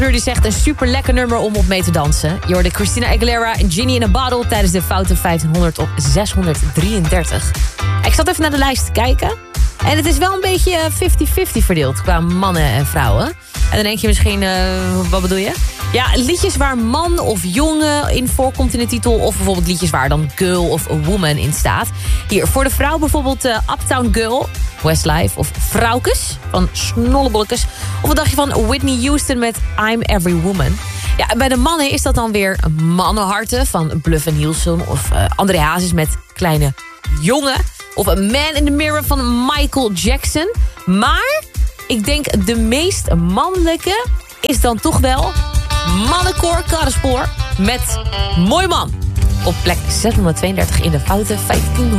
Die zegt een super lekker nummer om op mee te dansen. Je hoorde Christina Aguilera en Ginny in a Bottle tijdens de Foute 1500 op 633. Ik zat even naar de lijst te kijken. En het is wel een beetje 50-50 verdeeld qua mannen en vrouwen. En dan denk je misschien, wat bedoel je? Ja, liedjes waar man of jongen in voorkomt in de titel. Of bijvoorbeeld liedjes waar dan girl of woman in staat. Hier, voor de vrouw bijvoorbeeld Uptown Girl, Westlife of Vrouwkes van Snollebollekes. Of wat dacht je van Whitney Houston met I'm Every Woman? Ja, bij de mannen is dat dan weer Mannenharten van Bluff & Nielsen. Of André Hazes met Kleine Jongen. Of A Man in the Mirror van Michael Jackson. Maar ik denk de meest mannelijke is dan toch wel Mannenkoor Karrenspoor met Mooi Man. Op plek 632 in de Foute 1500.